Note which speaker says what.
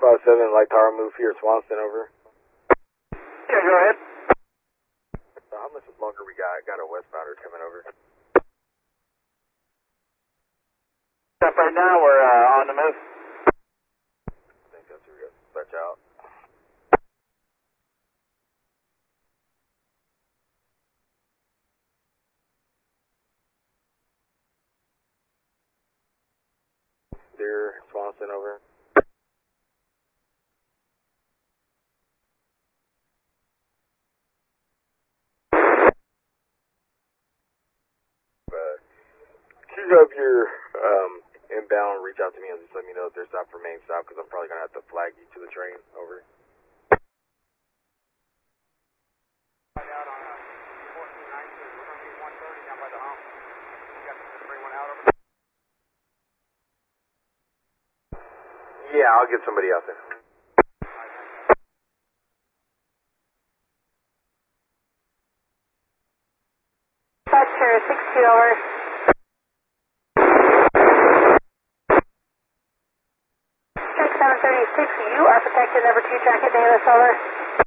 Speaker 1: 457, light tower move here, Swanson, over.
Speaker 2: Yeah, go ahead.
Speaker 1: How much longer we got? Got a westbounder coming over.
Speaker 2: Step right now, we're on the move.
Speaker 1: I think that's where we got dispatch out. Deer, Swanson, over. Choose up your inbound, reach out to me and just let me know if there's stop for main stop because I'm probably going to have to flag you to the train, over.
Speaker 3: Right out on 1490, we're going to be 130 down by the hump. You got to bring one out over there?
Speaker 1: Yeah, I'll get somebody out there.
Speaker 4: Dispatcher 62 over. 736, you are protected, number 2 Jacket Davis, over.